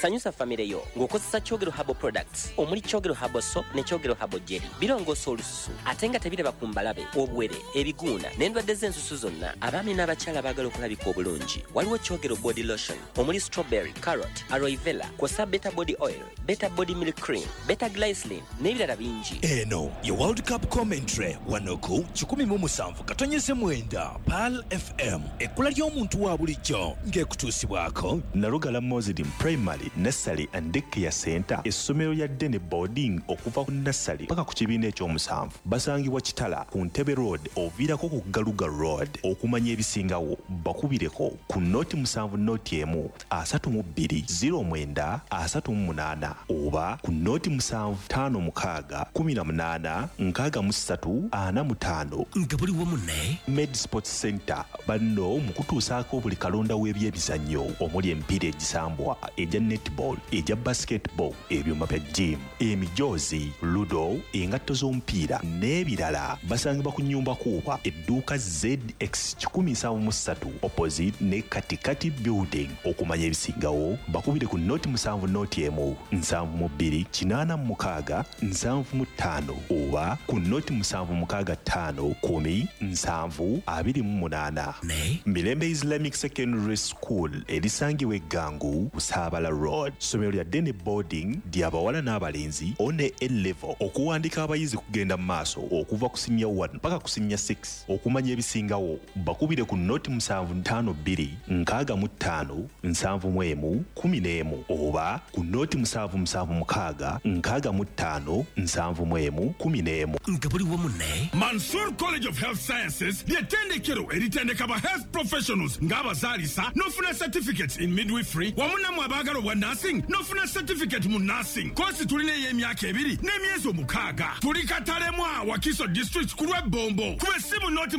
sanyusa famire yo ng'okozesa Kyogero Herbal Products omuli Kyogero Herbal Soap ne Kyogero Herbal Jelly birongoosa olususu ate nga tebireba ku mbalabe obwere ebiguuna n'endwadde z'ensusu zonna abaami n'abakyala baagala okulabika obulungi waliwo Kyogero Body Lotion omuli strawberry, carrot, aloe vera kw'ossa Beta Body Oil, Beta Body Milk Cream, Beta Glycerin n'ebirala bingi. Eno ye World Cup commentary wanoku 17.9 PAL FM ekkula ly'omuntu wa bulijjo ng'ekutuusibwako Nalugala Muslim Primary, Nursery and Daycare Center essomero lya Dene Boarding okuva ku nursery paka ku kibiina ekyomusanvu basangibwa Kitala ku Ntebe Road oviirako ku Galuga Road okumanya ebisingawo bakubireko ku noti 7 noti emu 32 09 oba ku noti 7 5 6 18 63 nga buli wamu ne Med Sports Center banno mu kutuusaako buli kalonda w'ebyemizannyo omuli emipiira egisambwa ejja netball ejja basketball ebyuma bya gym emijoozi ludo engatto z'omupiira n'ebirala basangibwa ku nnyumba kuuba edduuka ZX 173 opposite ne Katikati building okumanya ebisingawo bakubire ku noti 7 noti emu 72 86 75 oba ku noti 765 10 728 ne Mirembe Islamic Secondary School erisangibwa Eggangu Busabala Road somero lya Dene Boarding ly'abawala n'abalenzi one A-level okuwandika abayizi kugenda mu maaso okuva ku senior 1 mpaka ku senior 6 okumanya ebisingawo bakubire ku noti 752 65 71 11 oba ku noti 776 65 71 11 nga buli wamu ne Mansour College of Health Sciences ly'ettendekero eritendeka ba health professionals ng'abazaalisa n'ofuna certificates in midwifery wamu nammwe abaagala obwa nursing n'ofuna certificate mu nursing kosi tulina ey'emyaka 2 n'emyezi 6 tuli Katalema Wakiso district ku lw'Ebombo kuba essimu noti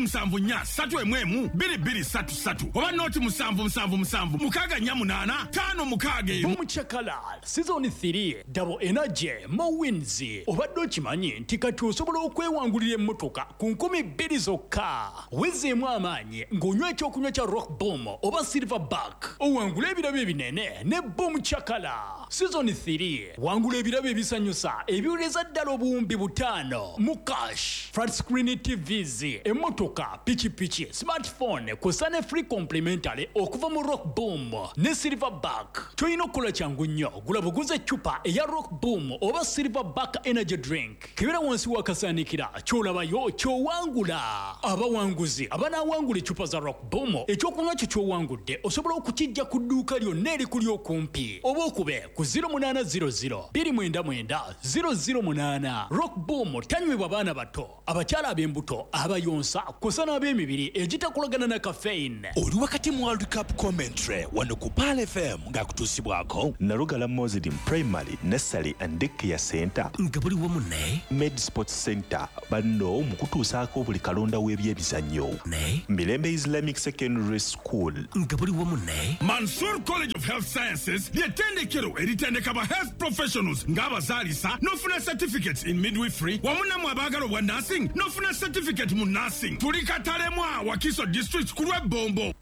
74 2233 oba noti 777 648 5 Omukyakala season 3 double energy Mowins obadde okimanyi nti kati osobola okwewangulira emmotoka ku 20,000 zokka wezeemu amaanyi ng'onywa ekyokunywa kya Rock Boom oba Silverback owangula ebirabo ebinene ne Boom Kyakala season 3 wangula ebirabo ebisanyusa ebiwuleza ddala obuwumbi 5 mu cash flat screen TVs emmotoka pichipichi smartphone kw'ossa ne free complimentary okuva mu Rock Boom ne Silverback ky'olina okukola kyangu nnyo gula buguze eccupa eya Rock Boom oba Silverback energy drink kebera wansi wakasaanikira ky'olabayo ky'owangula abawanguzi abanaawangula eccupa za Rock Boom ekyokunywa kyo ky'owangudde osobola okukijja ku dduuka lyonna erikuli okumpi oba okube ku 0800 299 008 Rock Boom tanywebwa baana bato abakyala ab'embuto abayonsa kw'ossa n'ab'emibiri egitakolagana na caffeine oli wakati mu World Cup commentary wano ku PAL FM ng'akutuusibwako Nalugala Muslim Primary, Nursery and Daycare Center nga buli wamu ne Med Sports Center banno mu kutuusaako buli kalonda w'ebyemizannyo ne Mirembe Islamic Secondary School nga buli wamu ne Mansour College of Health Sciences ly'ettendekero eritendeka ba health professionals ng'abazaalisa n'ofuna certificates in midwifery wamu nammwe abaagala obwa nursing n'ofuna certificate mu nursing tuli Katalema Wakiso district ku lw'Ebombo.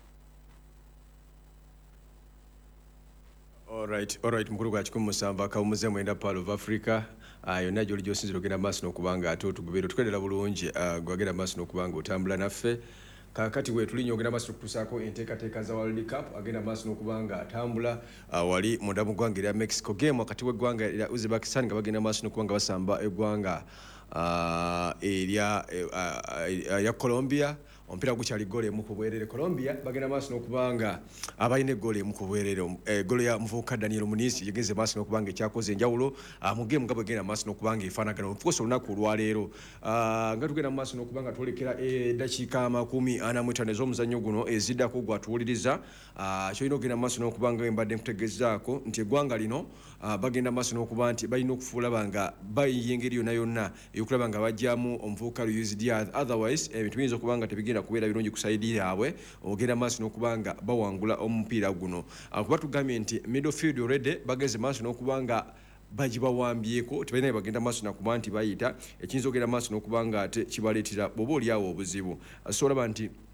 Alright mukulu gwa 17 akawumuze mwenda PAL of Africa yonna gy'oli gy'osinzira ogenda maaso n'okubanga ate otugubira tugendera bulungi gwagenda maaso n'okubanga otambula naffe kakati we tulinnya ogenda maaso n'okutuusaako enteekateeka za World Cup agenda maaso n'okubanga atambula wali munda mu ggwanga erya Mexico game wakati w'eggwanga erya Uzbekistan nga bagenda maaso n'okubanga basamba eggwanga erya Colombia ompira gukyali gole emu ku bwerere Colombia bagenda maaso n'okubanga abalina gole emu ku bwerere gole ya muvubuka Daniel Munisi yegeze maaso n'okubanga ekyakoze enjawulo mu game nga bagenda maaso n'okubanga efaanagana ofukosa olunaku olwaleero nga tugenda maaso n'okubanga twolekera eddakiika 45 ez'omuzannyo guno eziddako gwatuwuliriza kyolina ogenda maaso n'okubanga embadde nkutegezaako nti eggwanga lino bagenda maaso n'okuba nti balina okufuula banga bayengeri yonna yonna ey'okulaba nga bajjamu omuvubuka Luis Diaz otherwise ebintu biyinza okuba nga tebigenda kubeera birungi ku sayidi yaabwe ogenda maaso n'okuba nga bawangula omupiira guno kuba tugambye nti midfield already bageze maaso n'okuba nga bagibawambyeko tebalina bagenda maaso nakuba nti bayita ekiyinza ogenda maaso n'okuba nga ate kibaleetera bw'oba oliawo obuzibu so olaba nti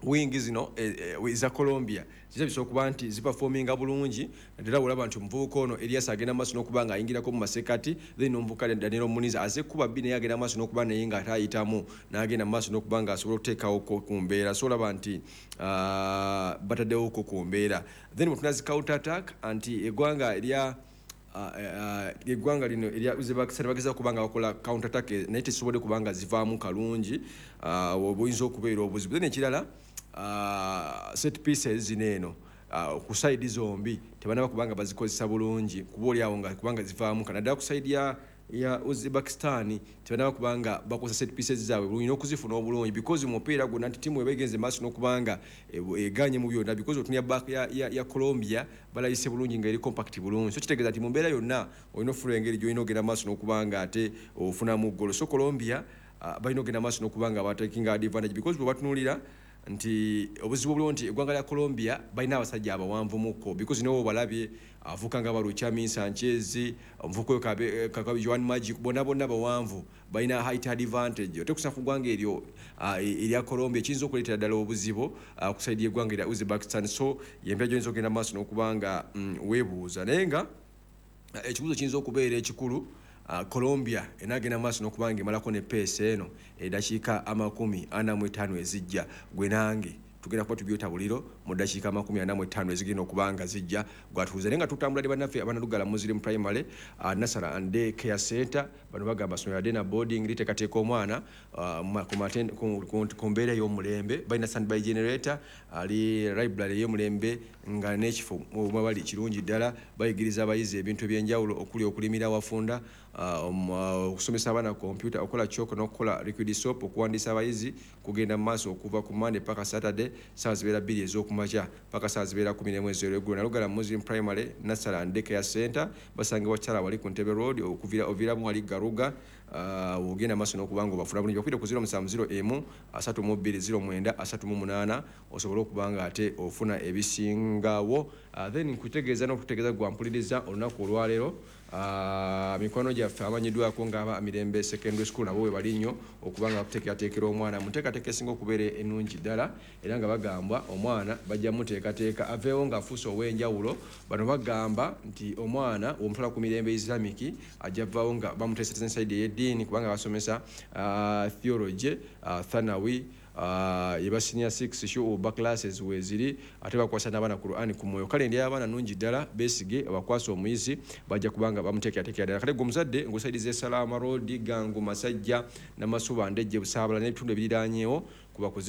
wing zino za Colombia zisabisa okuba nti ziperforminga bulungi naddala olaba nti omuvubuka ono Elias agenda maaso n'okuba nga ayingirako mu masekati then omuvubuka Daniel Muniza aze kuba bbiri naye agenda maaso n'okuba naye nga atayitamu n'agenda maaso n'okuba nga asobola okuteekawo ku mbeera so olaba nti bataddewo ku mbeera then mutuna zi counter attack anti eggwanga eggwanga lino erya Uzbekistan bageza kubanga bakola counter attack naye tesobodde kubanga zivaamu kalungi obuyinza okubeera obuzibu then ekirala set pieces zineeno ku side zombi tebanaba kubanga bazikozesa bulungi kuba oliawo nga kubanga zivaamu kanaddala ku side ya Uzbekistan tebanaba kubanga bakozesa set pieces zaabwe bulungi n'okuzifuna obulungi because mupiira gonna nti timu ebegenze maaso n'okubanga eganye mu byonna because otunya back ya Colombia balayise bulungi nga eri compact bulungi so kitegeeza nti mu mbeera yonna olina ofuna engeri gy'olina ogenda maaso n'okubanga ate ofunamu ggolo so Colombia balina ogenda maaso n'okubanga batakinga advantage because bwe batunuulira nti obuzibu bulungi nti eggwanga lya Colombia balina abasajja abawanvu muko because newo balabye avuka nga Baluchami Sanchez omuvuko Joan Magic bonna bawanvu balina height advantage otekusa ku ggwanga eryo erya Colombia ekiyinza okuleetera ddala obuzibu kusaidia eggwanga erya Uzbekistan so yempya gy'oyinza okugenda maaso n'okubanga weebuuza naye nga ekibuuzo kiyinza okubeera ekikulu Colombia enagenda maaso n'okubanga emalako ne pace eno eddakiika 45 ezijja gwe nange tugenda kuba tubyotabuliro mu ddakiika 45 ezigenda okubanga zijja gwatuuza naye nga tutambula ne bannaffe abanalugala Muslim Primary Nasara and Day Care Center bano bagamba somero yadde na boarding liteekateeka omwana ku mbeera y'omulembe balina standby generator ali library y'omulembe nga n'ekifo mwebali kirungi ddala bayigiriza abayizi ebintu ebyenjawulo okuli okulimira wafunda okusomesa abaana computer okola choko n'okukola liquid soap okuwandiisa abayizi kugenda mu maaso okuva ku Monday paka Saturday saa zibeera 2 ez'okumakya paka saa zibeera 11 ez'olweggulo nalugala Muslim Primary Nasara and Day Care Center basangibwa Kyala wali ku Ntebe Road ovira mu wali Garuga ogenda maaso n'okubanga obafuna bulungi bakwire ku 0701 3209 38 osobola okubanga ate ofuna ebisingawo then nkutegeeza n'okutegeeza gwampuliriza olunaku olwaleero mikono gyaffe amanyiddwako ng'aba Mirembe Secondary School nabo we bali nnyo okubanga kuteekateekera omwana mu nteekateeka esinga okubeera ennungi ddala era nga bagamba omwana bajja muteekateeka aveewo ng'afuuse ow'enjawulo bano bagamba nti omwana omutwala ku Mirembe Islamic ajja vaawo nga bamuteeseza enside ey'eddiini kubanga basomesa theology Thanawi yeba senior 6 show back classes weziri ate bakwasa n'abaana Qur'ani ku moyo kale ndi abaana nungi ddala besige abakwasa omuyizi bajja kubanga bamuteekateekera ddala kale gomuzadde ngusaidize Salama Road Gangu Masajja n'Amasuba Ndejje Busaabala n'ebitundu ebiriraanyeewo kuba ku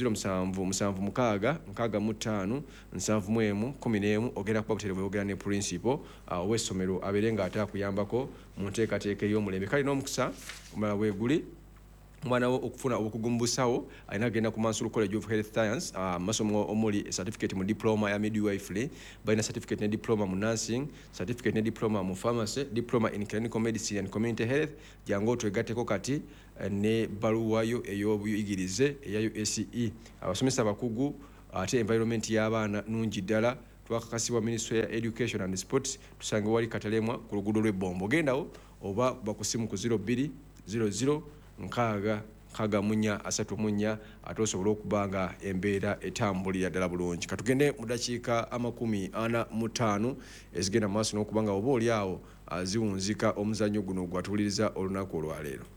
0776 ogenda kuba butereevu oyogera ne principal ow'essomero abeere nga ate akuyambako mu nteekateeka ey'omulembe kale n'omukisa omulala weeguli mwana wo okufuna okugumbusawo alina agenda ku Mansur College of Health Science masomo omuli certificate mu diploma ya midwifery balina certificate ne diploma mu nursing certificate ne diploma mu pharmacy diploma in clinical medicine and community health jango twegatteko kati ne baluwayo ey'obuyigirize eya USE abasomesa abakugu ate environment y'abaana nungi ddala twakakasibwa Ministry ya Education and Sports tusange wali Katalemwa ku luguudo lw'Ebombo gendawo oba bakusimu ku 0200 nkaaga munya asatu munya ate osobola okubanga embeera etambulira ddala bulungi katugende mu ddakiika 45 ezigenda mu maaso n'okubanga oba oli awo ziwunzika omuzannyo guno gwatuliriza olunaku olwaleero